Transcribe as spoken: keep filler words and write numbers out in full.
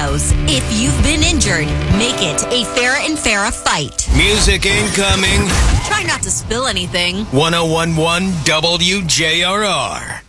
knows. If you've been injured, make it a Farrah and Farrah fight. Music incoming. Try not to spill anything. one oh one point one W J R R.